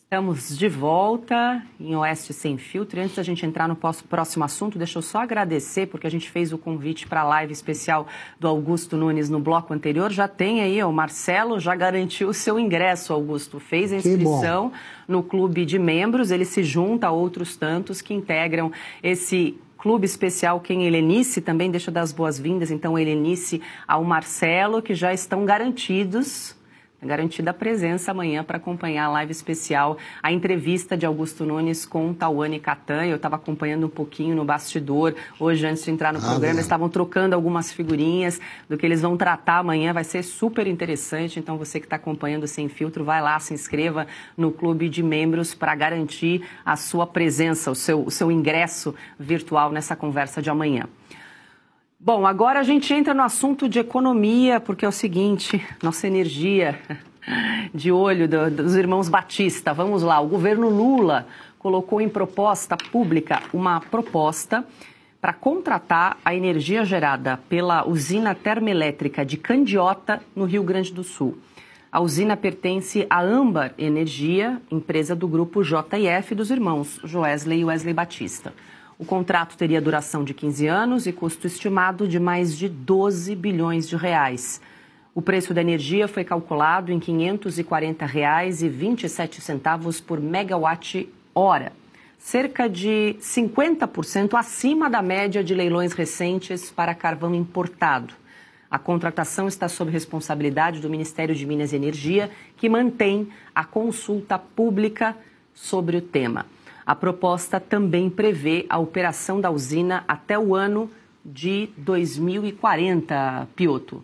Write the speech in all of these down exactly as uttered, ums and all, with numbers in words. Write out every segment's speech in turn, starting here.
Estamos de volta em Oeste Sem Filtro. Antes da gente entrar no próximo assunto, deixa eu só agradecer, porque a gente fez o convite para a live especial do Augusto Nunes no bloco anterior. Já tem aí, o Marcelo já garantiu o seu ingresso, Augusto. Fez a inscrição no clube de membros. Ele se junta a outros tantos que integram esse clube especial. Quem Helenice também deixa das boas-vindas. Então, Helenice ao Marcelo, que já estão garantidos... garantida a presença amanhã para acompanhar a live especial, a entrevista de Augusto Nunes com Tawane Catan. Eu estava acompanhando um pouquinho no bastidor. Hoje, antes de entrar no ah, programa, eles estavam trocando algumas figurinhas do que eles vão tratar amanhã. Vai ser super interessante. Então, você que está acompanhando Sem Filtro, vai lá, se inscreva no clube de membros para garantir a sua presença, o seu, o seu ingresso virtual nessa conversa de amanhã. Bom, agora a gente entra no assunto de economia, porque é o seguinte, nossa energia de olho do, dos irmãos Batista. Vamos lá, o governo Lula colocou em proposta pública uma proposta para contratar a energia gerada pela usina termoelétrica de Candiota, no Rio Grande do Sul. A usina pertence à Âmbar Energia, empresa do grupo J e F dos irmãos Joesley e Wesley Batista. O contrato teria duração de quinze anos e custo estimado de mais de doze bilhões de reais. O preço da energia foi calculado em quinhentos e quarenta reais e vinte e sete centavos por megawatt-hora, cerca de cinquenta por cento acima da média de leilões recentes para carvão importado. A contratação está sob responsabilidade do Ministério de Minas e Energia, que mantém a consulta pública sobre o tema. A proposta também prevê a operação da usina até o ano de dois mil e quarenta, Piotr.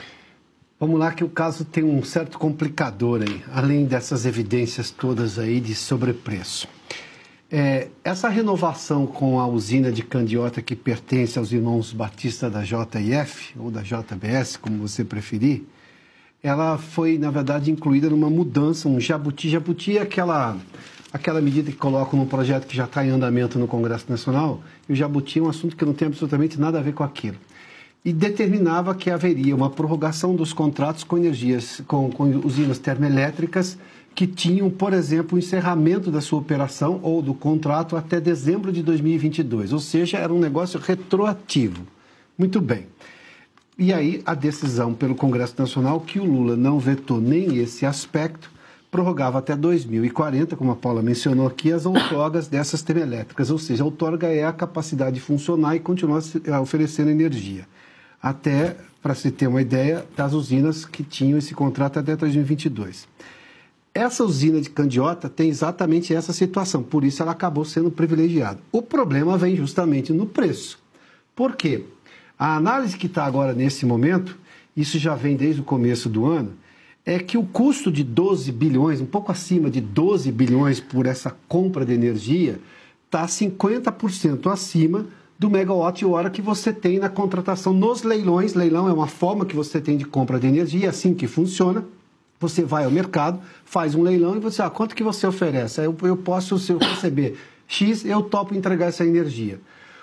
Vamos lá que o caso tem um certo complicador aí, além dessas evidências todas aí de sobrepreço. É, essa renovação com a usina de Candiota, que pertence aos irmãos Batista da J e F, ou da J B S, como você preferir, ela foi, na verdade, incluída numa mudança, um jabuti. Jabuti é aquela... aquela medida que colocam num projeto que já está em andamento no Congresso Nacional, e o jabuti é um assunto que não tem absolutamente nada a ver com aquilo. E determinava que haveria uma prorrogação dos contratos com energias, com, com usinas termoelétricas que tinham, por exemplo, o encerramento da sua operação ou do contrato até dezembro de dois mil e vinte e dois, ou seja, era um negócio retroativo. Muito bem. E aí a decisão pelo Congresso Nacional, que o Lula não vetou nem esse aspecto, prorrogava até dois mil e quarenta, como a Paula mencionou aqui, as outorgas dessas termoelétricas, ou seja, a outorga é a capacidade de funcionar e continuar oferecendo energia. Até, para se ter uma ideia, das usinas que tinham esse contrato até dois mil e vinte e dois. Essa usina de Candiota tem exatamente essa situação, por isso ela acabou sendo privilegiada. O problema vem justamente no preço. Por quê? A análise que está agora nesse momento, isso já vem desde o começo do ano, é que o custo de doze bilhões, um pouco acima de doze bilhões por essa compra de energia, está cinquenta por cento acima do megawatt-hora que você tem na contratação nos leilões. Leilão é uma forma que você tem de compra de energia, é assim que funciona. Você vai ao mercado, faz um leilão e você, ah, quanto que você oferece? Eu, eu posso, se eu receber X, eu topo entregar essa energia.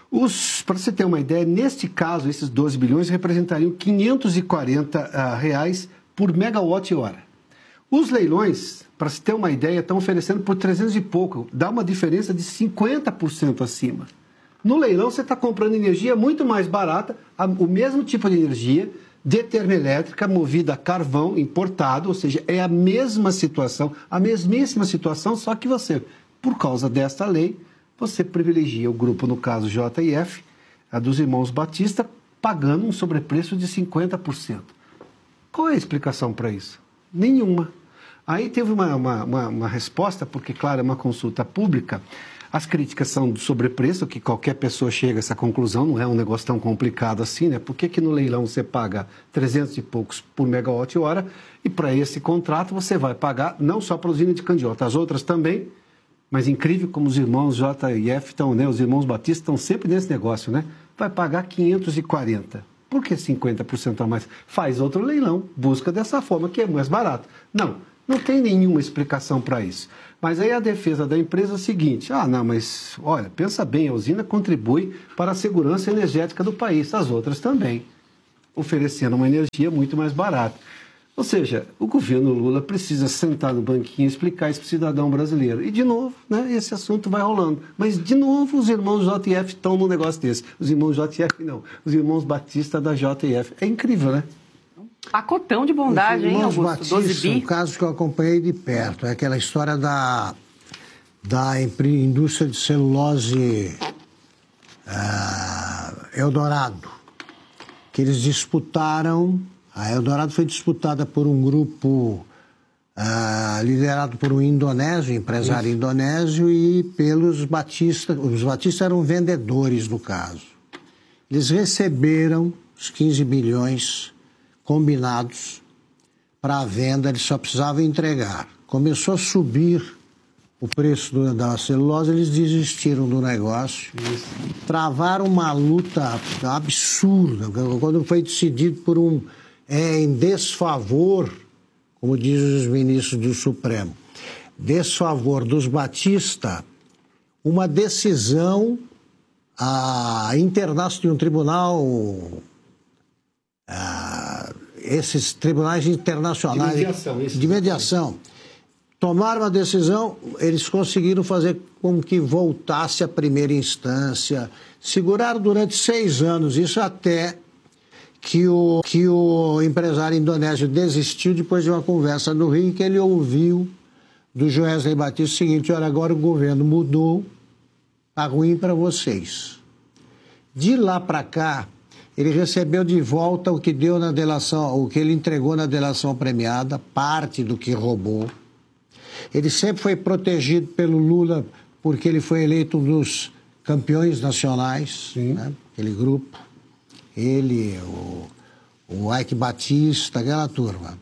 Para você ter uma ideia, neste caso, esses doze bilhões representariam quinhentos e quarenta uh, reais por megawatt-hora. Os leilões, para se ter uma ideia, estão oferecendo por trezentos e pouco, dá uma diferença de cinquenta por cento acima. No leilão, você está comprando energia muito mais barata, a, o mesmo tipo de energia, de termoelétrica, movida a carvão importado, ou seja, é a mesma situação, a mesmíssima situação, só que você, por causa desta lei, você privilegia o grupo, no caso J e F, a dos irmãos Batista, pagando um sobrepreço de cinquenta por cento. Qual é a explicação para isso? Nenhuma. Aí teve uma, uma, uma, uma resposta, porque, claro, é uma consulta pública. As críticas são do sobrepreço, que qualquer pessoa chega a essa conclusão, não é um negócio tão complicado assim, né? Por que que no leilão você paga trezentos e poucos por megawatt-hora e para esse contrato você vai pagar não só para a usina de Candiota, as outras também, mas incrível como os irmãos J e F estão, né? Os irmãos Batista estão sempre nesse negócio, né? Vai pagar quinhentos e quarenta. Por que cinquenta por cento a mais? Faz outro leilão, busca dessa forma que é mais barato. Não, não tem nenhuma explicação para isso. Mas aí a defesa da empresa é o seguinte, ah, não, mas olha, pensa bem, a usina contribui para a segurança energética do país, as outras também, oferecendo uma energia muito mais barata. Ou seja, o governo Lula precisa sentar no banquinho e explicar isso para o cidadão brasileiro. E, de novo, né, esse assunto vai rolando. Mas, de novo, os irmãos J F estão num negócio desse. Os irmãos J F, não. Os irmãos Batista da J F. É incrível, né? Pacotão de bondade, hein, Augusto? Batista, doze bi. um caso que eu acompanhei de perto. É aquela história da, da indústria de celulose uh, Eldorado. Que eles disputaram... A Eldorado foi disputada por um grupo uh, liderado por um indonésio, empresário Isso. indonésio, e pelos Batista. Os Batista eram vendedores, no caso. Eles receberam os quinze bilhões combinados para a venda, eles só precisavam entregar. Começou a subir o preço do, da celulose, eles desistiram do negócio, Isso. travaram uma luta absurda, quando foi decidido por um... É em desfavor, como dizem os ministros do Supremo, desfavor dos Batista, uma decisão a, internacional de um tribunal, a, esses tribunais internacionais de mediação, isso. de mediação, tomaram uma decisão, eles conseguiram fazer com que voltasse à primeira instância, seguraram durante seis anos, isso até... Que o, que o empresário indonésio desistiu depois de uma conversa no Rio, que ele ouviu do Joesley Batista o seguinte: olha, agora o governo mudou, tá ruim para vocês. De lá para cá, ele recebeu de volta o que deu na delação, o que ele entregou na delação premiada, parte do que roubou. Ele sempre foi protegido pelo Lula, porque ele foi eleito um dos campeões nacionais, né? Aquele grupo. Ele, o, o Ike Batista, aquela turma.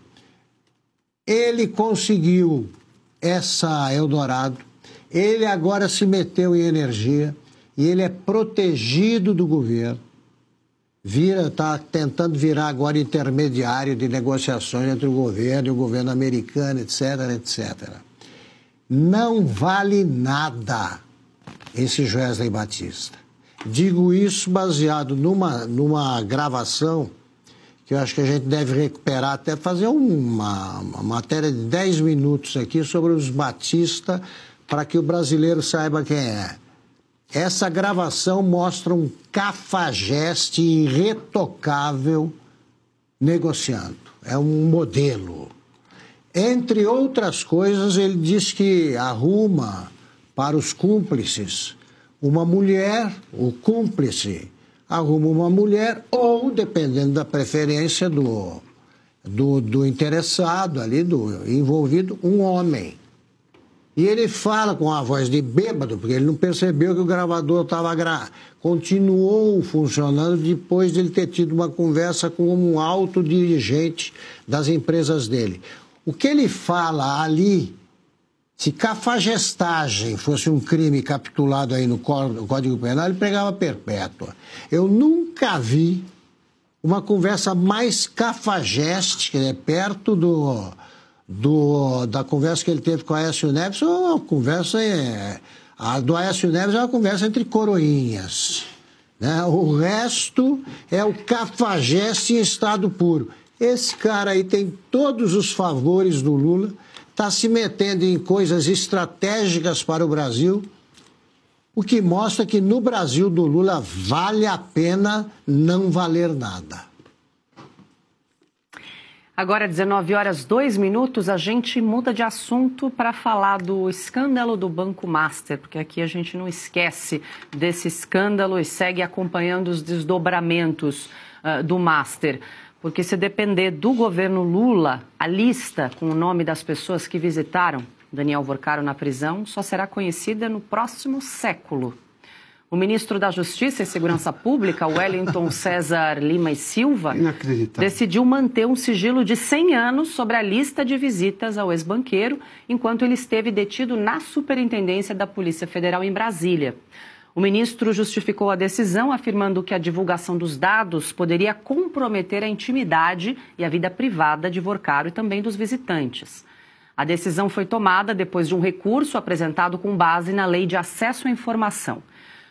Ele conseguiu essa Eldorado, ele agora se meteu em energia e ele é protegido do governo. Vira, está tentando virar agora intermediário de negociações entre o governo e o governo americano, etc, etcétera. Não vale nada esse Joesley Batista. Digo isso baseado numa, numa gravação que eu acho que a gente deve recuperar, até fazer uma, uma matéria de dez minutos aqui sobre os Batista, para que o brasileiro saiba quem é. Essa gravação mostra um cafajeste irretocável negociando. É um modelo. Entre outras coisas, ele diz que arruma para os cúmplices uma mulher, o cúmplice arruma uma mulher ou, dependendo da preferência do, do, do interessado ali, do envolvido, um homem. E ele fala com a voz de bêbado, porque ele não percebeu que o gravador estava... Gra... Continuou funcionando depois de ele ter tido uma conversa com um alto dirigente das empresas dele. O que ele fala ali... Se cafajestagem fosse um crime capitulado aí no Código Penal, ele pregava perpétua. Eu nunca vi uma conversa mais cafajeste, quer dizer, perto do, do, da conversa que ele teve com o Aécio Neves, uma conversa... É, a do Aécio Neves é uma conversa entre coroinhas. Né? O resto é o cafajeste em estado puro. Esse cara aí tem todos os favores do Lula, está se metendo em coisas estratégicas para o Brasil, o que mostra que no Brasil do Lula vale a pena não valer nada. Agora, dezenove horas, dois minutos, a gente muda de assunto para falar do escândalo do Banco Master, porque aqui a gente não esquece desse escândalo e segue acompanhando os desdobramentos uh, do Master. Porque se depender do governo Lula, a lista com o nome das pessoas que visitaram Daniel Vorcaro na prisão só será conhecida no próximo século. O ministro da Justiça e Segurança Pública, Wellington César Lima e Silva, decidiu manter um sigilo de cem anos sobre a lista de visitas ao ex-banqueiro, enquanto ele esteve detido na Superintendência da Polícia Federal em Brasília. O ministro justificou a decisão, afirmando que a divulgação dos dados poderia comprometer a intimidade e a vida privada de Vorcaro e também dos visitantes. A decisão foi tomada depois de um recurso apresentado com base na Lei de Acesso à Informação.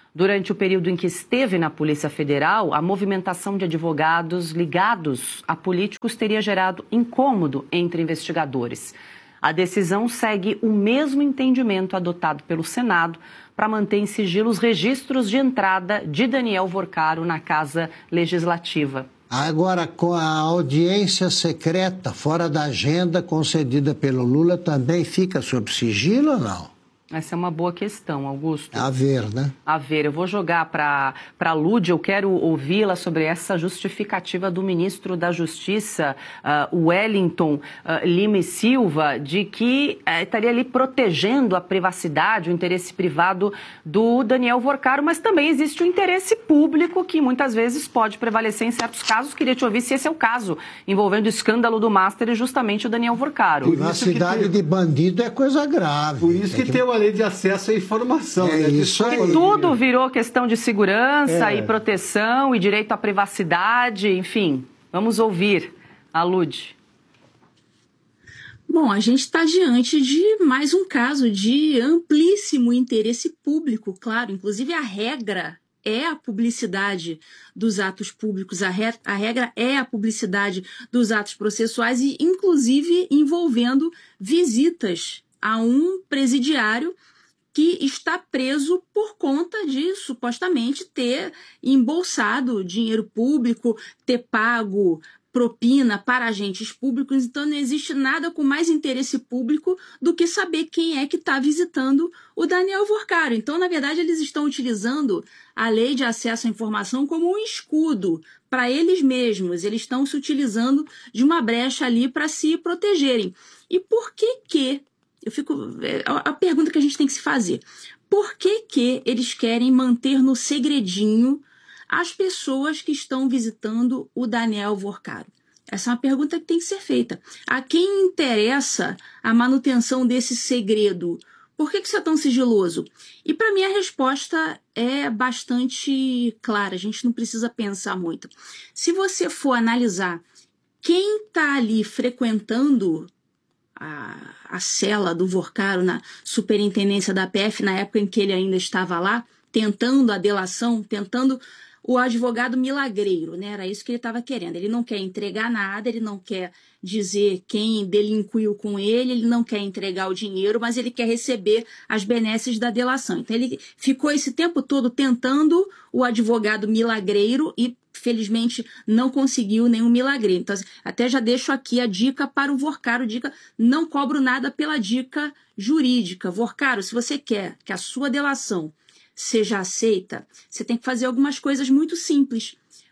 Durante o período em que esteve na Polícia Federal, a movimentação de advogados ligados a políticos teria gerado incômodo entre investigadores. A decisão segue o mesmo entendimento adotado pelo Senado para manter em sigilo os registros de entrada de Daniel Vorcaro na Casa Legislativa. Agora, com a audiência secreta fora da agenda concedida pelo Lula, também fica sob sigilo ou não? Essa é uma boa questão, Augusto. A ver, né? A ver, eu vou jogar para a Lud, eu quero ouvi-la sobre essa justificativa do ministro da Justiça, uh, Wellington uh, Lima e Silva, de que uh, estaria ali protegendo a privacidade, o interesse privado do Daniel Vorcaro, mas também existe o interesse público que muitas vezes pode prevalecer em certos casos. Queria te ouvir se esse é o caso, envolvendo o escândalo do Master e justamente o Daniel Vorcaro. Privacidade tem... de bandido é coisa grave. Por isso que que... tem uma lei de acesso à informação. É né? isso aí. Porque tudo virou questão de segurança é. e proteção e direito à privacidade, enfim. Vamos ouvir a Lud. Bom, a gente está diante de mais um caso de amplíssimo interesse público, claro. Inclusive, a regra é a publicidade dos atos públicos, a, re... a regra é a publicidade dos atos processuais e, inclusive, envolvendo visitas a um presidiário que está preso por conta de, supostamente, ter embolsado dinheiro público, ter pago propina para agentes públicos. Então, não existe nada com mais interesse público do que saber quem é que está visitando o Daniel Vorcaro. Então, na verdade, eles estão utilizando a lei de acesso à informação como um escudo para eles mesmos. Eles estão se utilizando de uma brecha ali para se protegerem. E por que que Eu fico, a pergunta que a gente tem que se fazer, por que que eles querem manter no segredinho as pessoas que estão visitando o Daniel Vorcaro? Essa é uma pergunta que tem que ser feita. A quem interessa a manutenção desse segredo? Por que que isso é tão sigiloso? E para mim a resposta é bastante clara, a gente não precisa pensar muito. Se você for analisar quem está ali frequentando A, a cela do Vorcaro na superintendência da P F, na época em que ele ainda estava lá, tentando a delação, tentando o advogado milagreiro, né? Era isso que ele estava querendo. Ele não quer entregar nada, ele não quer dizer quem delinquiu com ele, ele não quer entregar o dinheiro, mas ele quer receber as benesses da delação. Então ele ficou esse tempo todo tentando o advogado milagreiro e felizmente não conseguiu nenhum milagreiro. Então, até já deixo aqui a dica para o Vorcaro, dica, não cobro nada pela dica jurídica. Vorcaro, se você quer que a sua delação seja aceita, você tem que fazer algumas coisas muito simples.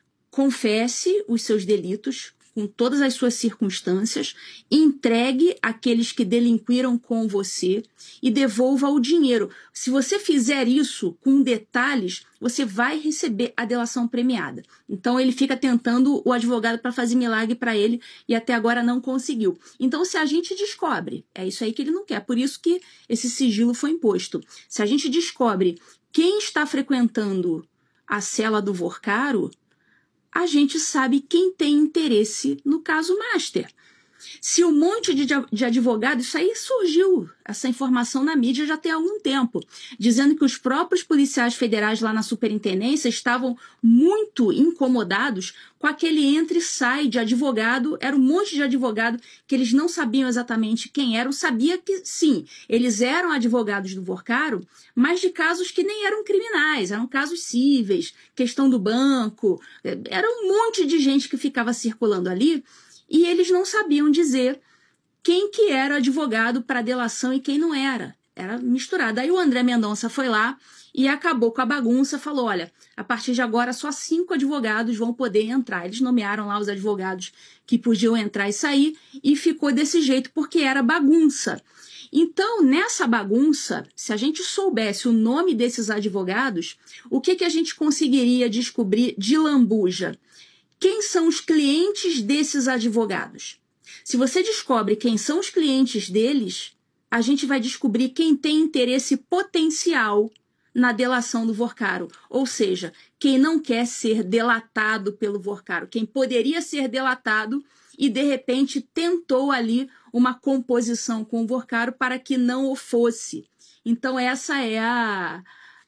Confesse os seus delitos com todas as suas circunstâncias, entregue aqueles que delinquiram com você e devolva o dinheiro. Se você fizer isso com detalhes, você vai receber a delação premiada. Então ele fica tentando o advogado para fazer milagre para ele e até agora não conseguiu. Então se a gente descobre, é isso aí que ele não quer, por isso que esse sigilo foi imposto. Se a gente descobre quem está frequentando a cela do Vorcaro, a gente sabe quem tem interesse no caso Master. Se um monte de, de advogado, isso aí surgiu, essa informação na mídia já tem algum tempo, dizendo que os próprios policiais federais lá na superintendência estavam muito incomodados com aquele entra e sai de advogado, era um monte de advogado que eles não sabiam exatamente quem eram, sabia que sim, eles eram advogados do Vorcaro, mas de casos que nem eram criminais, eram casos cíveis, questão do banco, era um monte de gente que ficava circulando ali, e eles não sabiam dizer quem que era advogado para delação e quem não era. Era misturado. Aí o André Mendonça foi lá e acabou com a bagunça, falou, olha, a partir de agora só cinco advogados vão poder entrar. Eles nomearam lá os advogados que podiam entrar e sair e ficou desse jeito porque era bagunça. Então, nessa bagunça, se a gente soubesse o nome desses advogados, o que, que a gente conseguiria descobrir de lambuja? Quem são os clientes desses advogados? Se você descobre quem são os clientes deles, a gente vai descobrir quem tem interesse potencial na delação do Vorcaro. Ou seja, quem não quer ser delatado pelo Vorcaro, quem poderia ser delatado e, de repente, tentou ali uma composição com o Vorcaro para que não o fosse. Então, essa é a...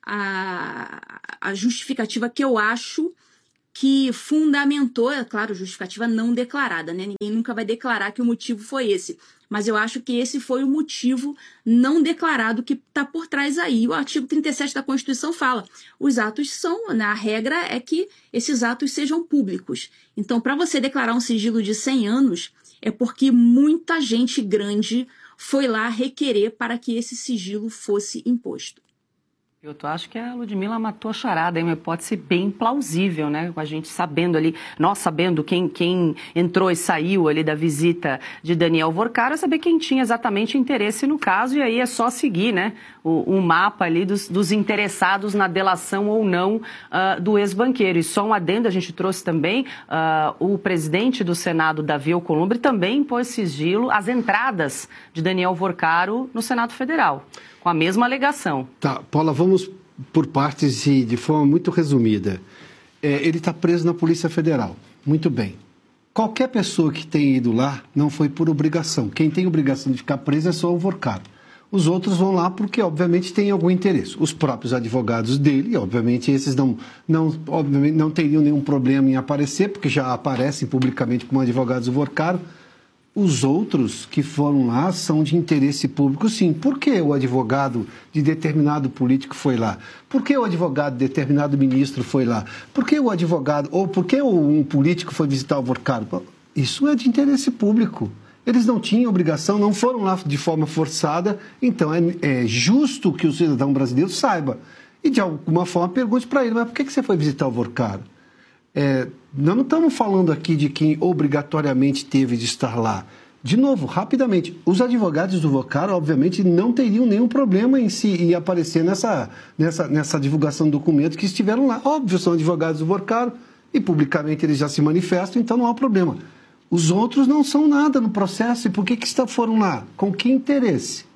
a, a justificativa que eu acho que fundamentou, é claro, justificativa não declarada, né? Ninguém nunca vai declarar que o motivo foi esse. Mas eu acho que esse foi o motivo não declarado que está por trás aí. O artigo trinta e sete da Constituição fala, os atos são, né, a regra é que esses atos sejam públicos. Então, para você declarar um sigilo de cem anos, é porque muita gente grande foi lá requerer para que esse sigilo fosse imposto. Eu tô, acho que a Ludmila matou a charada, é uma hipótese bem plausível, né? Com a gente sabendo ali, nós sabendo quem, quem entrou e saiu ali da visita de Daniel Vorcaro, saber quem tinha exatamente interesse no caso, e aí é só seguir, né? O, o mapa ali dos, dos interessados na delação ou não uh, do ex-banqueiro. E só um adendo, a gente trouxe também uh, o presidente do Senado, Davi Alcolumbre, também impôs sigilo às entradas de Daniel Vorcaro no Senado Federal, com a mesma alegação. Tá, Paula, vamos por partes e de forma muito resumida. É, ele está preso na Polícia Federal. Muito bem. Qualquer pessoa que tenha ido lá não foi por obrigação. Quem tem obrigação de ficar preso é só o Vorcaro. Os outros vão lá porque, obviamente, têm algum interesse. Os próprios advogados dele, obviamente, esses não, não, obviamente, não teriam nenhum problema em aparecer, porque já aparecem publicamente como advogados do Vorcaro. Os outros que foram lá são de interesse público, sim. Por que o advogado de determinado político foi lá? Por que o advogado de determinado ministro foi lá? Por que o advogado, ou por que um político foi visitar o Vorcaro? Isso é de interesse público. Eles não tinham obrigação, não foram lá de forma forçada, então é, é justo que o cidadão brasileiro saiba. E, de alguma forma, pergunte para ele, mas por que você foi visitar o Vorcaro? É, nós não estamos falando aqui de quem obrigatoriamente teve de estar lá. De novo, rapidamente, os advogados do Vorcaro, obviamente, não teriam nenhum problema em, se, em aparecer nessa, nessa, nessa divulgação do documento que estiveram lá. Óbvio, são advogados do Vorcaro e publicamente eles já se manifestam, então não há problema. Os outros não são nada no processo. E por que, que foram lá? Com que interesse?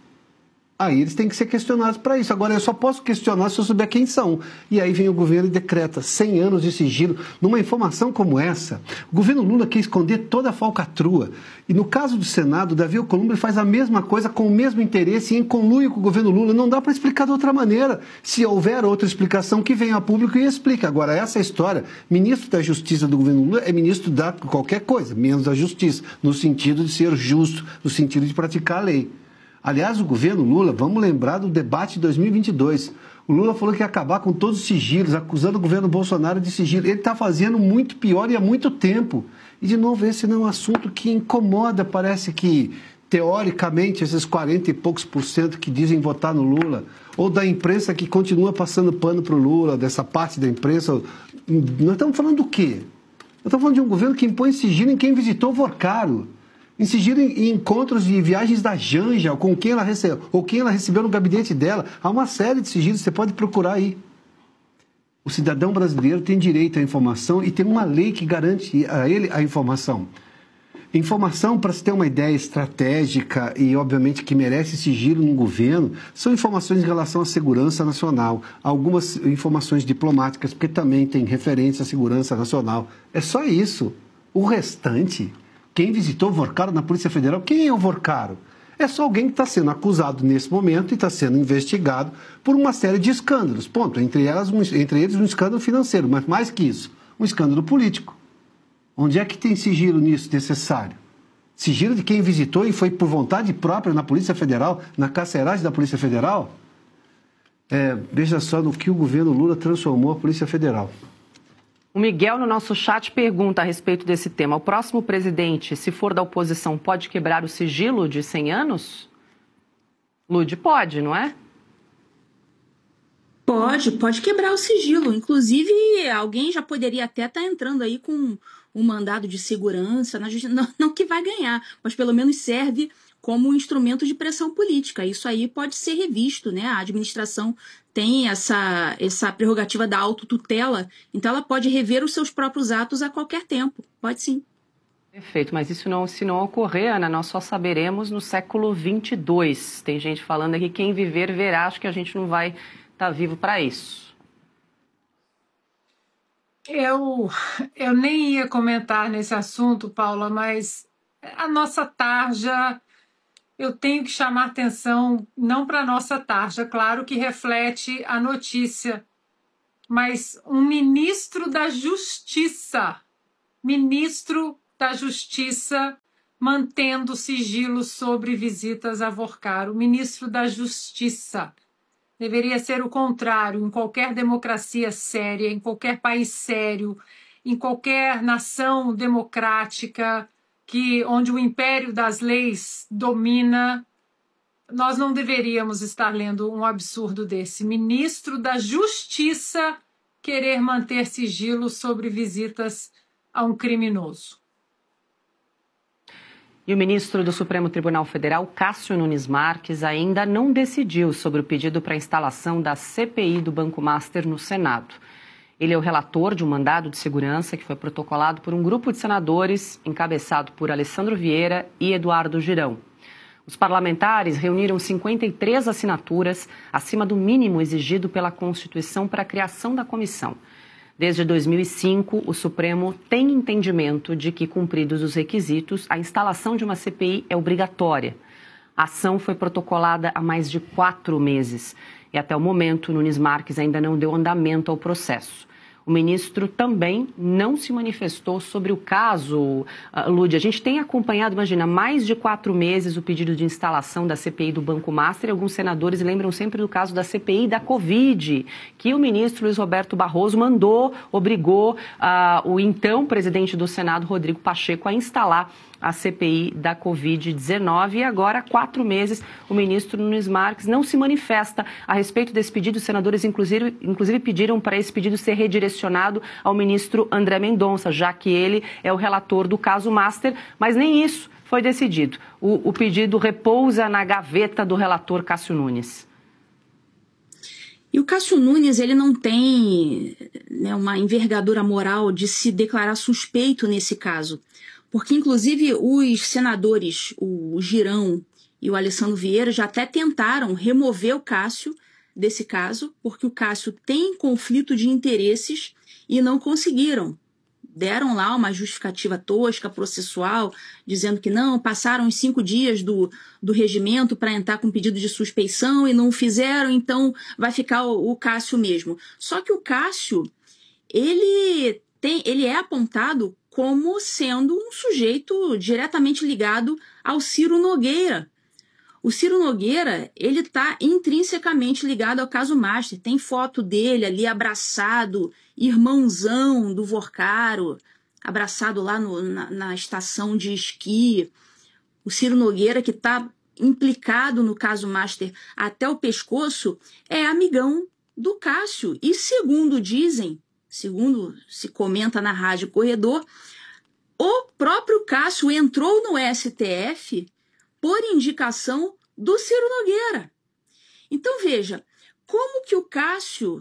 Aí eles têm que ser questionados para isso. Agora, eu só posso questionar se eu souber quem são. E aí vem o governo e decreta cem anos de sigilo. Numa informação como essa, o governo Lula quer esconder toda a falcatrua. E no caso do Senado, Davi Alcolumbre faz a mesma coisa com o mesmo interesse e em conluio com o governo Lula. Não dá para explicar de outra maneira. Se houver outra explicação, que venha a público e explique. Agora, essa história, ministro da Justiça do governo Lula é ministro da qualquer coisa, menos da Justiça, no sentido de ser justo, no sentido de praticar a lei. Aliás, o governo Lula, vamos lembrar do debate de dois mil e vinte e dois. O Lula falou que ia acabar com todos os sigilos, acusando o governo Bolsonaro de sigilo. Ele está fazendo muito pior e há muito tempo. E, de novo, esse não é um assunto que incomoda. Parece que, teoricamente, esses quarenta e poucos por cento que dizem votar no Lula, ou da imprensa que continua passando pano para o Lula, dessa parte da imprensa. Nós estamos falando do quê? Nós estamos falando de um governo que impõe sigilo em quem visitou o Vorcaro. Em sigilo em encontros de viagens da Janja, com quem ela recebeu, ou quem ela recebeu no gabinete dela. Há uma série de sigilos, você pode procurar aí. O cidadão brasileiro tem direito à informação e tem uma lei que garante a ele a informação. Informação, para se ter uma ideia estratégica e, obviamente, que merece sigilo no governo, são informações em relação à segurança nacional, algumas informações diplomáticas, porque também tem referência à segurança nacional. É só isso. O restante... Quem visitou o Vorcaro na Polícia Federal, quem é o Vorcaro? É só alguém que está sendo acusado nesse momento e está sendo investigado por uma série de escândalos. Ponto. Entre, elas, um, entre eles um escândalo financeiro, mas mais que isso, um escândalo político. Onde é que tem sigilo nisso necessário? Sigilo de quem visitou e foi por vontade própria na Polícia Federal, na carceragem da Polícia Federal? É, veja só no que o governo Lula transformou a Polícia Federal. O Miguel, no nosso chat, pergunta a respeito desse tema. O próximo presidente, se for da oposição, pode quebrar o sigilo de cem anos? Lud, pode, não é? Pode, pode quebrar o sigilo. Inclusive, alguém já poderia até estar entrando aí com um mandado de segurança na justiça. Não, não que vai ganhar, mas pelo menos serve como um instrumento de pressão política. Isso aí pode ser revisto, né? A administração tem essa, essa prerrogativa da autotutela, então ela pode rever os seus próprios atos a qualquer tempo. Pode sim. Perfeito, mas isso não, se não ocorrer, Ana, nós só saberemos no século vinte e dois. Tem gente falando aqui, quem viver verá, acho que a gente não vai estar vivo para isso. Eu, eu nem ia comentar nesse assunto, Paula, mas a nossa tarja... eu tenho que chamar atenção, não para a nossa tarja, claro que reflete a notícia, mas um ministro da Justiça, ministro da Justiça mantendo sigilo sobre visitas a Vorcar, o ministro da Justiça. Deveria ser o contrário, em qualquer democracia séria, em qualquer país sério, em qualquer nação democrática, que, onde o império das leis domina, nós não deveríamos estar lendo um absurdo desse. Ministro da Justiça querer manter sigilo sobre visitas a um criminoso. E o ministro do Supremo Tribunal Federal, Cássio Nunes Marques, ainda não decidiu sobre o pedido para a instalação da C P I do Banco Master no Senado. Ele é o relator de um mandado de segurança que foi protocolado por um grupo de senadores encabeçado por Alessandro Vieira e Eduardo Girão. Os parlamentares reuniram cinquenta e três assinaturas, acima do mínimo exigido pela Constituição para a criação da comissão. Desde dois mil e cinco, o Supremo tem entendimento de que, cumpridos os requisitos, a instalação de uma C P I é obrigatória. A ação foi protocolada há mais de quatro meses e, até o momento, Nunes Marques ainda não deu andamento ao processo. O ministro também não se manifestou sobre o caso. Uh, Lúdia, a gente tem acompanhado, imagina, mais de quatro meses o pedido de instalação da C P I do Banco Master. E alguns senadores lembram sempre do caso da C P I da Covid, que o ministro Luiz Roberto Barroso mandou, obrigou uh, o então presidente do Senado, Rodrigo Pacheco, a instalar a C P I da Covid dezenove. E agora, há quatro meses, o ministro Nunes Marques não se manifesta a respeito desse pedido. Os senadores, inclusive, inclusive pediram para esse pedido ser redirecionado ao ministro André Mendonça, já que ele é o relator do caso Master, mas nem isso foi decidido. O, o pedido repousa na gaveta do relator Cássio Nunes. E o Cássio Nunes, ele não tem, né, uma envergadura moral de se declarar suspeito nesse caso. Porque, inclusive, os senadores, o Girão e o Alessandro Vieira, já até tentaram remover o Cássio desse caso, porque o Cássio tem conflito de interesses e não conseguiram. Deram lá uma justificativa tosca, processual, dizendo que não, passaram os cinco dias do, do regimento para entrar com pedido de suspeição e não fizeram, então vai ficar o, o Cássio mesmo. Só que o Cássio, ele, tem, ele é apontado como sendo um sujeito diretamente ligado ao Ciro Nogueira. O Ciro Nogueira, ele está intrinsecamente ligado ao caso Master. Tem foto dele ali abraçado, irmãozão do Vorcaro, abraçado lá no, na, na estação de esqui. O Ciro Nogueira, que está implicado no caso Master até o pescoço, é amigão do Cássio. E segundo dizem, segundo se comenta na Rádio Corredor, o próprio Cássio entrou no S T F por indicação do Ciro Nogueira. Então veja, como que o Cássio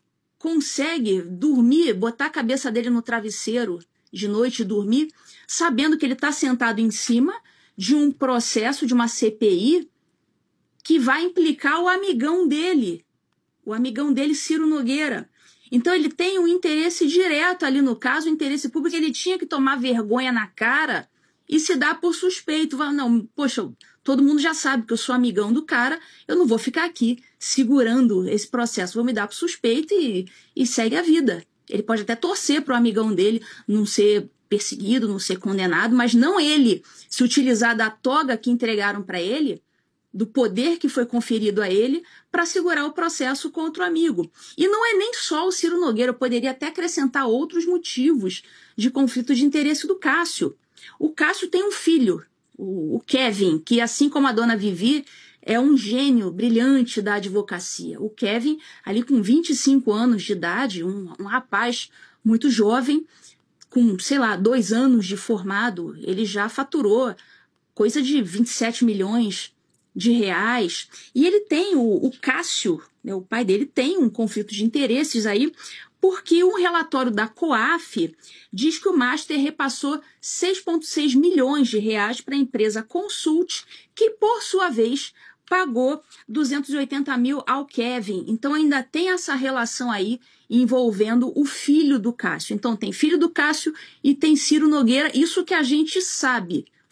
consegue dormir, botar a cabeça dele no travesseiro de noite e dormir, sabendo que ele está sentado em cima de um processo, de uma C P I, que vai implicar o amigão dele, o amigão dele, Ciro Nogueira. Então ele tem um interesse direto ali no caso, o interesse público. Ele tinha que tomar vergonha na cara e se dar por suspeito. Não, poxa, todo mundo já sabe que eu sou amigão do cara, eu não vou ficar aqui segurando esse processo, vou me dar por suspeito e, e segue a vida. Ele pode até torcer para o amigão dele não ser perseguido, não ser condenado, mas não ele se utilizar da toga que entregaram para ele, do poder que foi conferido a ele, para segurar o processo contra o amigo. E não é nem só o Ciro Nogueira, eu poderia até acrescentar outros motivos de conflito de interesse do Cássio. O Cássio tem um filho, o Kevin, que, assim como a dona Vivi, é um gênio brilhante da advocacia. O Kevin, ali com vinte e cinco anos de idade, um, um rapaz muito jovem, com, sei lá, dois anos de formado, ele já faturou coisa de vinte e sete milhões de reais. E ele tem, o, o Cássio, né, o pai dele, tem um conflito de interesses aí, porque um relatório da COAF diz que o Master repassou seis vírgula seis milhões de reais para a empresa Consult, que, por sua vez, pagou duzentos e oitenta mil ao Kevin. Então ainda tem essa relação aí envolvendo o filho do Cássio. Então tem filho do Cássio e tem Ciro Nogueira, isso que a gente sabe,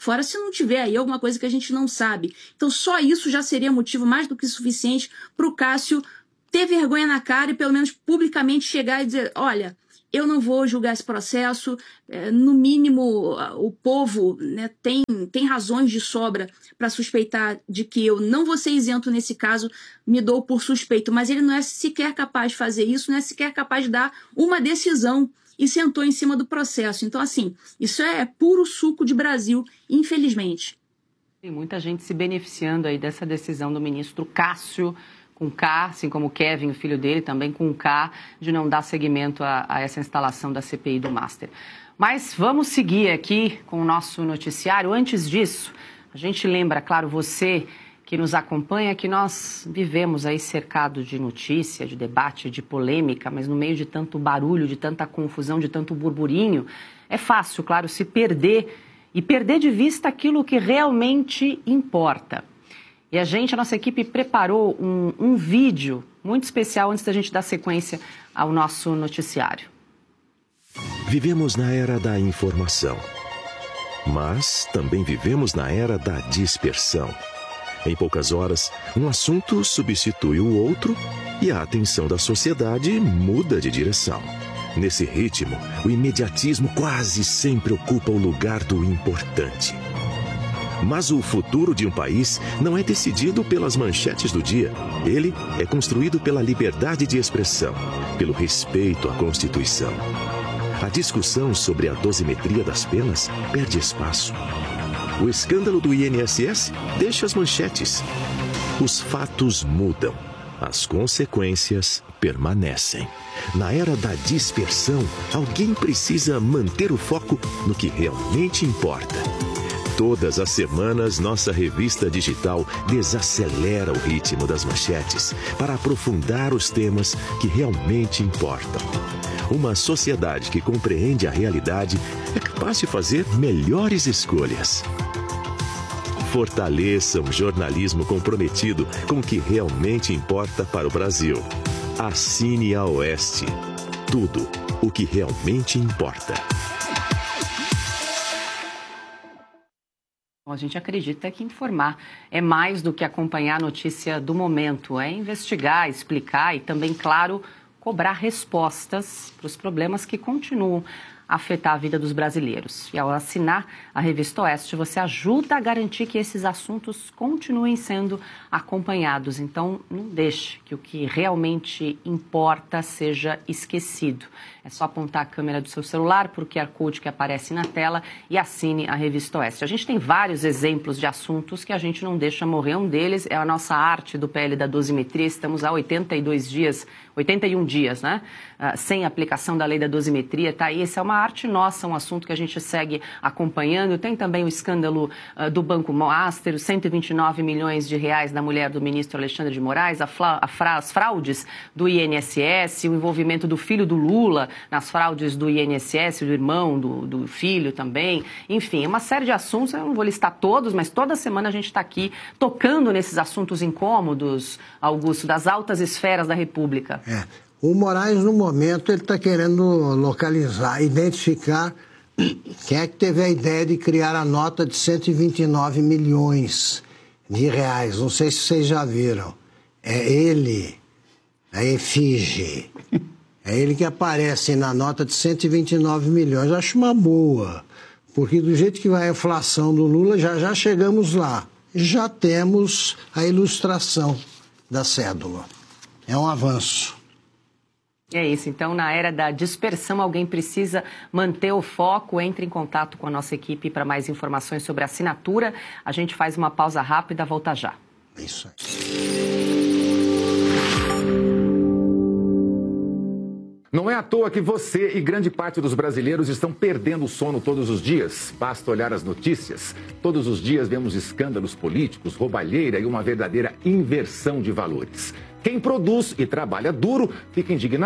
Fora se não tiver aí alguma coisa que a gente não sabe. Então só isso já seria motivo mais do que suficiente para o Cássio ter vergonha na cara e pelo menos publicamente chegar e dizer, olha, eu não vou julgar esse processo, é, no mínimo o povo, né, tem, tem razões de sobra para suspeitar de que eu não vou ser isento nesse caso, me dou por suspeito, mas ele não é sequer capaz de fazer isso, não é sequer capaz de dar uma decisão e sentou em cima do processo. Então, assim, isso é puro suco de Brasil, infelizmente. Tem muita gente se beneficiando aí dessa decisão do ministro Cássio, com K, assim como o Kevin, o filho dele, também com K, de não dar seguimento a, a essa instalação da C P I do Master. Mas vamos seguir aqui com o nosso noticiário. Antes disso, a gente lembra, claro, você que nos acompanha, que nós vivemos aí cercado de notícia, de debate, de polêmica, mas no meio de tanto barulho, de tanta confusão, de tanto burburinho, é fácil, claro, se perder e perder de vista aquilo que realmente importa. E a gente, a nossa equipe, preparou um, um vídeo muito especial antes da gente dar sequência ao nosso noticiário. Vivemos na era da informação, mas também vivemos na era da dispersão. Em poucas horas, um assunto substitui o outro e a atenção da sociedade muda de direção. Nesse ritmo, o imediatismo quase sempre ocupa o lugar do importante. Mas o futuro de um país não é decidido pelas manchetes do dia. Ele é construído pela liberdade de expressão, pelo respeito à Constituição. A discussão sobre a dosimetria das penas perde espaço. O escândalo do I N S S deixa as manchetes. Os fatos mudam. As consequências permanecem. Na era da dispersão, alguém precisa manter o foco no que realmente importa. Todas as semanas, nossa revista digital desacelera o ritmo das manchetes para aprofundar os temas que realmente importam. Uma sociedade que compreende a realidade é capaz de fazer melhores escolhas. Fortaleça um jornalismo comprometido com o que realmente importa para o Brasil. Assine a Oeste. Tudo o que realmente importa. A gente acredita que informar é mais do que acompanhar a notícia do momento, é investigar, explicar e também, claro, cobrar respostas para os problemas que continuam a afetar a vida dos brasileiros. E ao assinar a Revista Oeste, você ajuda a garantir que esses assuntos continuem sendo acompanhados. Então, não deixe que o que realmente importa seja esquecido. É só apontar a câmera do seu celular para o Q R Code que aparece na tela e assine a Revista Oeste. A gente tem vários exemplos de assuntos que a gente não deixa morrer. Um deles é a nossa arte do P L da dosimetria. Estamos há oitenta e dois dias, oitenta e um dias, né? Uh, sem aplicação da lei da dosimetria. Tá aí, essa é uma arte nossa, um assunto que a gente segue acompanhando. Tem também o escândalo uh, do Banco Master, os cento e vinte e nove milhões de reais da mulher do ministro Alexandre de Moraes, a fla, a fra, as fraudes do I N S S, o envolvimento do filho do Lula nas fraudes do I N S S, do irmão, do, do filho também. Enfim, uma série de assuntos, eu não vou listar todos, mas toda semana a gente está aqui tocando nesses assuntos incômodos, Augusto, das altas esferas da República. É. O Moraes, no momento, ele está querendo localizar, identificar quem é que teve a ideia de criar a nota de cento e vinte e nove milhões de reais. Não sei se vocês já viram. É ele, a efígie. É ele que aparece na nota de cento e vinte e nove milhões. Eu acho uma boa, porque do jeito que vai a inflação do Lula, já já chegamos lá. Já temos a ilustração da cédula. É um avanço. É isso, então na era da dispersão alguém precisa manter o foco, entre em contato com a nossa equipe para mais informações sobre a assinatura. A gente faz uma pausa rápida, volta já. Isso aí. Não é à toa que você e grande parte dos brasileiros estão perdendo o sono todos os dias. Basta olhar as notícias. Todos os dias vemos escândalos políticos, roubalheira e uma verdadeira inversão de valores. Quem produz e trabalha duro fica indignado.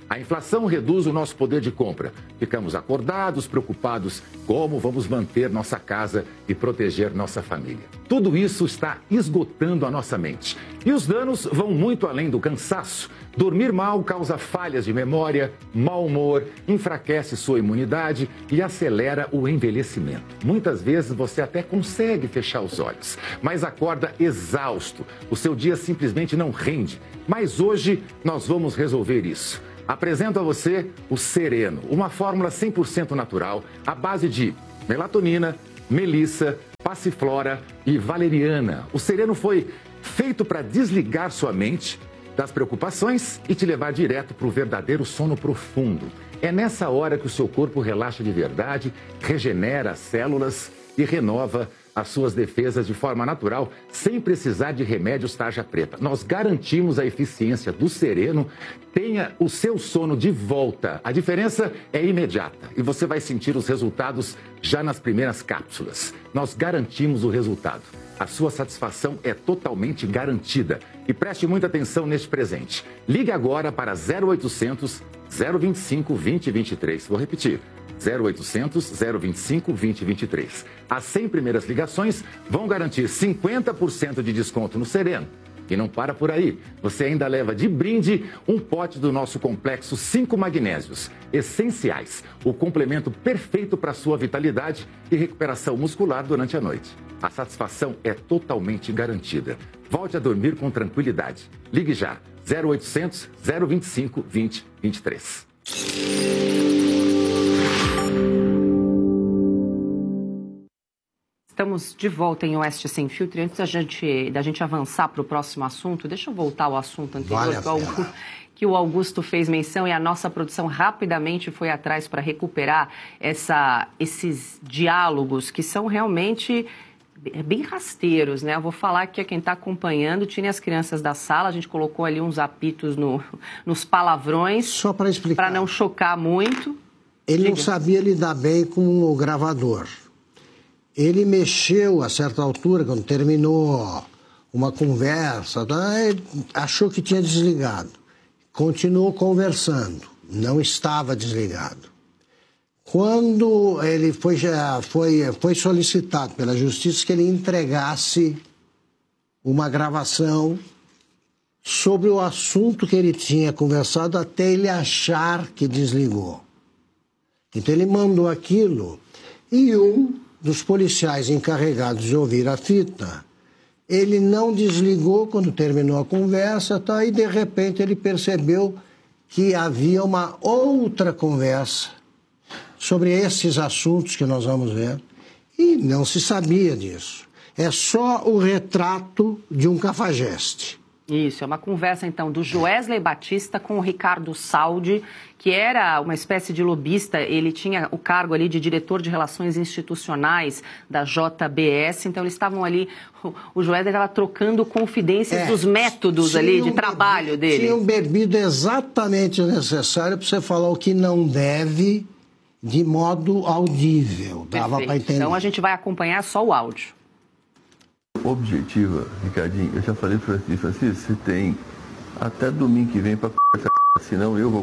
A inflação reduz o nosso poder de compra. Ficamos acordados, preocupados como vamos manter nossa casa e proteger nossa família. Tudo isso está esgotando a nossa mente. E os danos vão muito além do cansaço. Dormir mal causa falhas de memória, mau humor, enfraquece sua imunidade e acelera o envelhecimento. Muitas vezes você até consegue fechar os olhos, mas acorda exausto. O seu dia simplesmente não rende. Mas hoje nós vamos resolver isso. Apresento a você o Sereno, uma fórmula cem por cento natural, à base de melatonina, melissa, passiflora e valeriana. O Sereno foi feito para desligar sua mente das preocupações e te levar direto para o verdadeiro sono profundo. É nessa hora que o seu corpo relaxa de verdade, regenera as células e renova as suas defesas de forma natural, sem precisar de remédios tarja preta. Nós garantimos a eficiência do Sereno. Tenha o seu sono de volta. A diferença é imediata e você vai sentir os resultados já nas primeiras cápsulas. Nós garantimos o resultado. A sua satisfação é totalmente garantida. E preste muita atenção neste presente. Ligue agora para zero oitocentos, zero vinte e cinco, vinte, vinte e três. Vou repetir. zero oitocentos, zero vinte e cinco, vinte, vinte e três. As cem primeiras ligações vão garantir cinquenta por cento de desconto no Sereno. E não para por aí. Você ainda leva de brinde um pote do nosso complexo cinco magnésios essenciais. O complemento perfeito para a sua vitalidade e recuperação muscular durante a noite. A satisfação é totalmente garantida. Volte a dormir com tranquilidade. Ligue já. zero oitocentos, zero vinte e cinco, vinte, vinte e três. Estamos de volta em Oeste Sem Filtro. Antes da gente, da gente avançar para o próximo assunto, deixa eu voltar ao assunto anterior, vale que, o Augusto, que o Augusto fez menção e a nossa produção rapidamente foi atrás para recuperar essa, esses diálogos que são realmente bem rasteiros, né? Eu vou falar aqui a quem está acompanhando, tirem as crianças da sala, a gente colocou ali uns apitos no, nos palavrões. Só para explicar. Para não chocar muito. Ele Diga. não sabia lidar bem com o gravador. Ele mexeu a certa altura, quando terminou uma conversa, ele achou que tinha desligado. Continuou conversando, não estava desligado. Quando ele foi, já foi, foi solicitado pela Justiça que ele entregasse uma gravação sobre o assunto que ele tinha conversado até ele achar que desligou. Então ele mandou aquilo e um dos policiais encarregados de ouvir a fita, ele não desligou quando terminou a conversa, tá? E de repente ele percebeu que havia uma outra conversa sobre esses assuntos que nós vamos ver, e não se sabia disso. É só o retrato de um cafajeste. Isso, é uma conversa, então, do Joesley Batista com o Ricardo Saldi, que era uma espécie de lobista. Ele tinha o cargo ali de diretor de relações institucionais da J B S, então eles estavam ali, o Joesley estava trocando confidências é, dos métodos ali de trabalho bebido, dele. Tinham bebido exatamente o necessário para você falar o que não deve de modo audível, dava para entender. Então a gente vai acompanhar só o áudio. Objetiva, Ricardinho, eu já falei para você, Francisco, você tem até domingo que vem para essa c... senão eu vou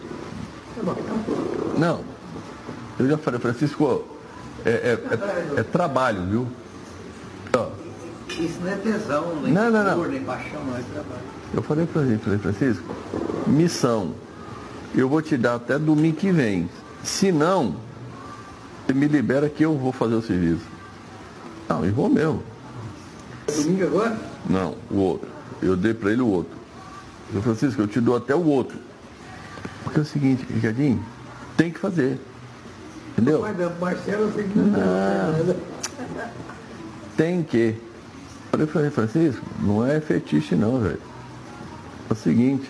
Não, eu já falei, Francisco, é, é, é, é trabalho, viu? Ó. Isso não é tesão, nem não, não, não. Dor, nem paixão, não é trabalho. Eu falei para você, falei, Francisco, missão, eu vou te dar até domingo que vem, se não, você me libera que eu vou fazer o serviço. Não, e vou mesmo. Domingo agora? Não, o outro. Eu dei para ele o outro. Eu falei, Francisco, eu te dou até o outro. Porque é o seguinte, Ricardinho, tem que fazer. Entendeu? Mas da Marcelo eu sei que não, não tem que. Eu falei, Francisco, não é fetiche não, velho. É o seguinte.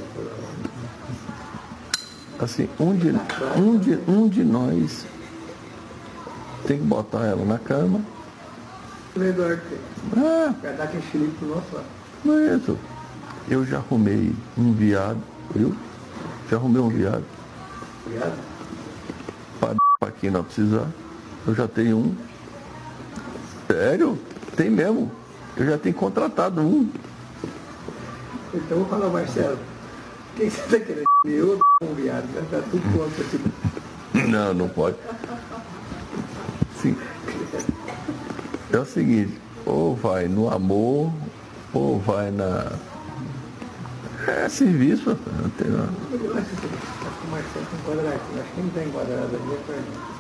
Assim, um de, um de, um de nós tem que botar ela na cama. Eduardo, ah, vai dar aquele Felipe pro nosso lado. Não é isso. Eu já arrumei um viado, viu? Já arrumei um viado. Viado? Para, para quem não precisar. Eu já tenho um. Sério? Tem mesmo. Eu já tenho contratado um. Então vou falar, Marcelo. O que você está querendo? Eu um viado, tá tudo contra tipo. Não, não pode. Sim. É o seguinte, ou vai no amor, ou vai na... É serviço, não tem nada. Eu acho que o Marcelo está enquadradinho. Acho que ele está enquadrado ali, é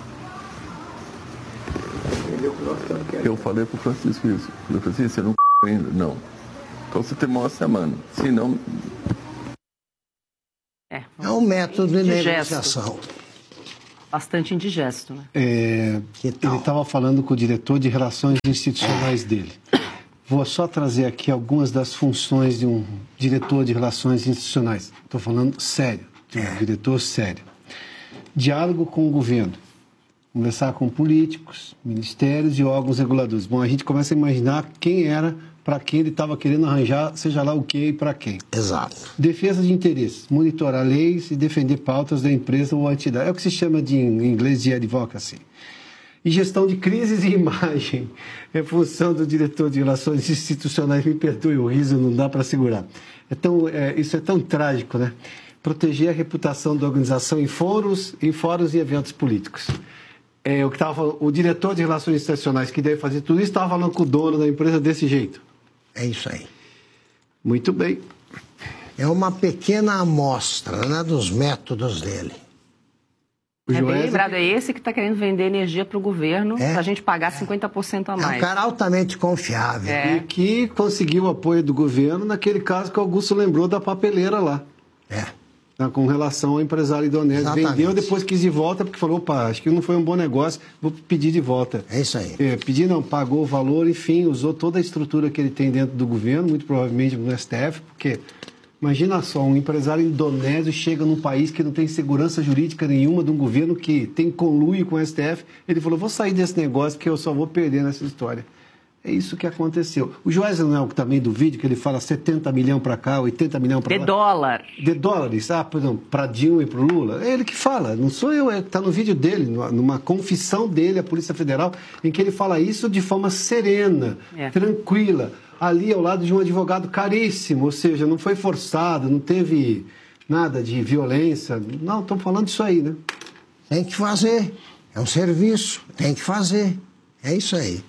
para entendeu o que nós estamos querendo. Eu falei pro Francisco isso. Eu falei assim, você não ainda? Não. Então você tem uma semana. Se não... É, É um método de indigesto. negociação. Bastante indigesto, né? É, Que tal? ele estava falando com o diretor de relações institucionais dele. Vou só trazer aqui algumas das funções de um diretor de relações institucionais. Estou falando sério, de um diretor sério. Diálogo com o governo. Conversar com políticos, ministérios e órgãos reguladores. Bom, a gente começa a imaginar quem era, para quem ele estava querendo arranjar, seja lá o que e para quem. Exato. Defesa de interesses, monitorar leis e defender pautas da empresa ou entidade. É o que se chama de, em inglês de advocacy. E gestão de crises e imagem. É função do diretor de relações institucionais. Me perdoe o riso, não dá para segurar. É tão, é, isso é tão trágico, né? Proteger a reputação da organização em fóruns, em fóruns e eventos políticos. É, o, que tava falando, o diretor de relações institucionais que deve fazer tudo isso estava falando com o dono da empresa desse jeito. É isso aí. Muito bem. É uma pequena amostra, né, dos métodos dele. O É bem Joesley- lembrado, é esse que está querendo vender energia para o governo, É. para a gente pagar cinquenta por cento a É um mais. cara altamente confiável. É. E que conseguiu o apoio do governo naquele caso que o Augusto lembrou da papeleira lá, É. tá, com relação ao empresário Idonésio. Exatamente. Vendeu, depois quis de volta, porque falou, opa, acho que não foi um bom negócio, vou pedir de volta. É isso aí. É, pedir não, pagou o valor, enfim, usou toda a estrutura que ele tem dentro do governo, muito provavelmente no S T F, porque imagina só, um empresário indonésio chega num país que não tem segurança jurídica nenhuma, de um governo que tem conluio com o S T F, ele falou, vou sair desse negócio porque eu só vou perder nessa história. É isso que aconteceu. O Joesley não é o também do vídeo, que ele fala setenta milhões para cá, oitenta milhões para De lá. dólar. De dólares, ah, por exemplo, para Dilma e para o Lula. É ele que fala, não sou eu, está no vídeo dele, numa confissão dele à Polícia Federal, em que ele fala isso de forma serena, É. tranquila, ali ao lado de um advogado caríssimo, ou seja, não foi forçado, não teve nada de violência. Não, estamos falando disso aí, né? Tem que fazer. É um serviço. Tem que fazer. É isso aí.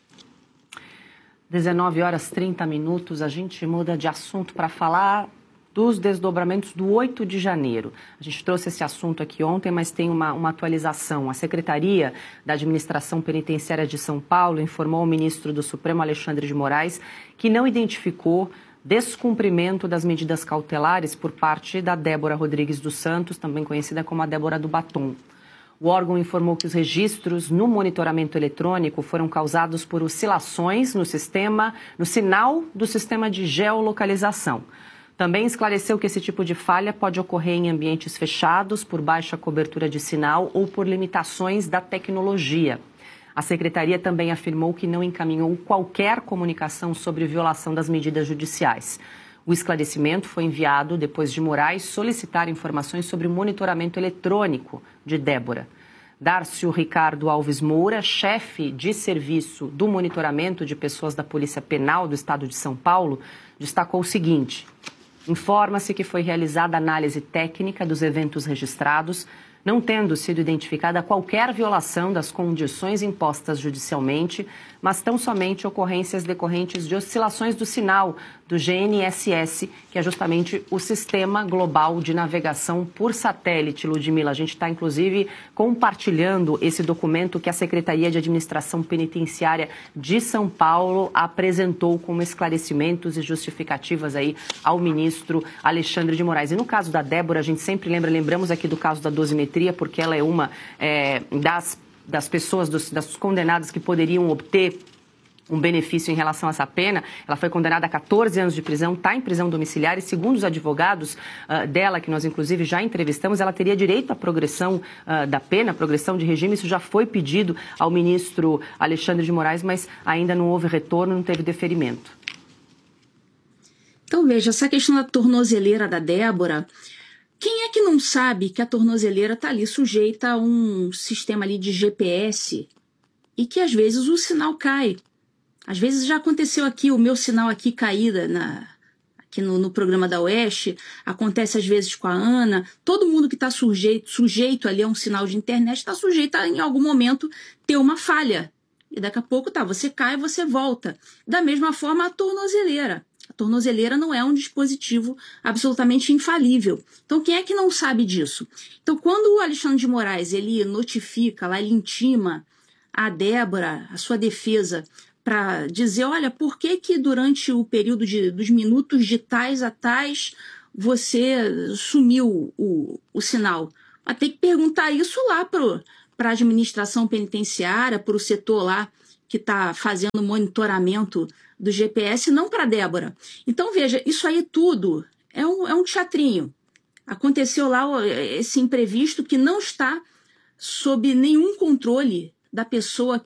dezenove horas e trinta minutos, a gente muda de assunto para falar dos desdobramentos do oito de janeiro. A gente trouxe esse assunto aqui ontem, mas tem uma, uma atualização. A Secretaria da Administração Penitenciária de São Paulo informou ao ministro do Supremo, Alexandre de Moraes, que não identificou descumprimento das medidas cautelares por parte da Débora Rodrigues dos Santos, também conhecida como a Débora do Batom. O órgão informou que os registros no monitoramento eletrônico foram causados por oscilações no sistema, no sinal do sistema de geolocalização. Também esclareceu que esse tipo de falha pode ocorrer em ambientes fechados, por baixa cobertura de sinal ou por limitações da tecnologia. A secretaria também afirmou que não encaminhou qualquer comunicação sobre violação das medidas judiciais. O esclarecimento foi enviado depois de Moraes solicitar informações sobre o monitoramento eletrônico de Débora. Dárcio Ricardo Alves Moura, chefe de serviço do monitoramento de pessoas da Polícia Penal do Estado de São Paulo, destacou o seguinte: informa-se que foi realizada análise técnica dos eventos registrados, não tendo sido identificada qualquer violação das condições impostas judicialmente, mas tão somente ocorrências decorrentes de oscilações do sinal do G N S S, que é justamente o Sistema Global de Navegação por Satélite. Ludmila, a gente está, inclusive, compartilhando esse documento que a Secretaria de Administração Penitenciária de São Paulo apresentou como esclarecimentos e justificativas aí ao ministro Alexandre de Moraes. E no caso da Débora, a gente sempre lembra, lembramos aqui do caso da dosimetria, porque ela é uma é, das, das pessoas, dos, das condenadas que poderiam obter um benefício em relação a essa pena. Ela foi condenada a catorze anos de prisão, está em prisão domiciliar e, segundo os advogados uh, dela, que nós inclusive já entrevistamos, ela teria direito à progressão uh, da pena, progressão de regime. Isso já foi pedido ao ministro Alexandre de Moraes, mas ainda não houve retorno, não teve deferimento. Então, veja, essa questão da tornozeleira da Débora, quem é que não sabe que a tornozeleira está ali sujeita a um sistema ali de G P S e que às vezes o sinal cai? Às vezes já aconteceu aqui, o meu sinal aqui caída na, aqui no, no programa da Oeste, acontece às vezes com a Ana, todo mundo que está sujeito, sujeito ali a um sinal de internet está sujeito a, em algum momento, ter uma falha. E daqui a pouco, tá, você cai e você volta. Da mesma forma, a tornozeleira. A tornozeleira não é um dispositivo absolutamente infalível. Então, quem é que não sabe disso? Então, quando o Alexandre de Moraes, ele notifica, lá ele intima a Débora, a sua defesa, para dizer, olha, por que que durante o período de, dos minutos de tais a tais você sumiu o, o sinal? Mas tem que perguntar isso lá para a administração penitenciária, para o setor lá que está fazendo monitoramento do G P S, não para a Débora. Então, veja, isso aí tudo é um, é um teatrinho. Aconteceu lá esse imprevisto que não está sob nenhum controle da pessoa